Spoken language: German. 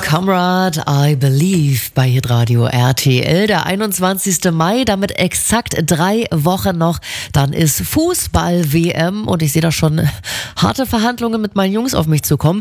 Comrade, I Believe bei Hitradio RTL. Der 21. Mai, damit exakt 3 Wochen noch. Dann ist Fußball-WM und ich sehe da schon harte Verhandlungen mit meinen Jungs auf mich zukommen.